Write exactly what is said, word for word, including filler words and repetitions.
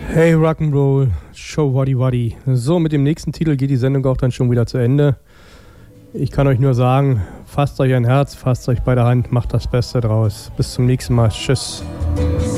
Hey Rock'n'Roll, Show Waddy Waddy. So, mit dem nächsten Titel geht die Sendung auch dann schon wieder zu Ende. Ich kann euch nur sagen, fasst euch ein Herz, fasst euch bei der Hand, macht das Beste draus. Bis zum nächsten Mal. Tschüss.